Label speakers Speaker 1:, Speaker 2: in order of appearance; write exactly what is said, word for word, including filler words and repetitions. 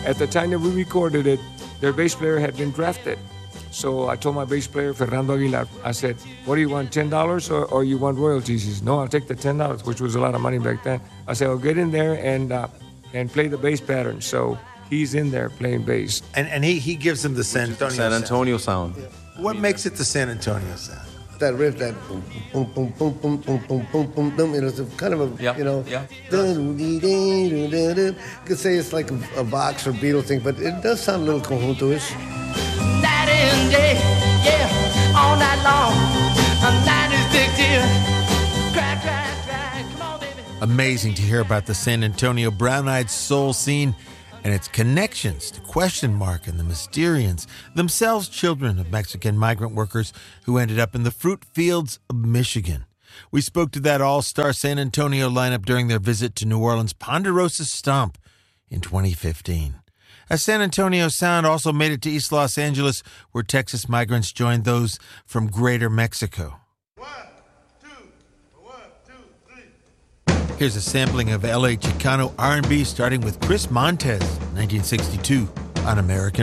Speaker 1: At the time that we recorded it, their bass player had been drafted. So I told my bass player, Fernando Aguilar, I said, what do you want, ten dollars or, or you want royalties? He said, no, I'll take the ten dollars, which was a lot of money back then. I said, well, get in there and uh, and play the bass pattern. So he's in there playing bass.
Speaker 2: And and he, he gives him the San Antonio
Speaker 3: San Antonio sound.
Speaker 2: sound. Yeah. What makes it the San Antonio sound?
Speaker 4: That riff, that boom, boom, boom, boom, boom, boom, boom, boom, boom, boom. You know, it's a kind of a,
Speaker 3: Yeah,
Speaker 4: you know,
Speaker 3: yeah.
Speaker 4: you could say it's like a, a Vox or Beatle thing, but it does sound a little conjunto-ish.
Speaker 5: Night and day, yeah, all night long. A ninety-six year. Cry, cry, cry. Come on, baby.
Speaker 2: Amazing to hear about the San Antonio brown-eyed soul scene and its connections to Question Mark and the Mysterians, themselves children of Mexican migrant workers who ended up in the fruit fields of Michigan. We spoke to that all-star San Antonio lineup during their visit to New Orleans' Ponderosa Stomp in twenty fifteen. A San Antonio sound also made it to East Los Angeles, where Texas migrants joined those from Greater Mexico.
Speaker 6: One, two, one, two, three.
Speaker 2: Here's a sampling of L A Chicano R and B starting with Chris Montez, nineteen sixty-two, on American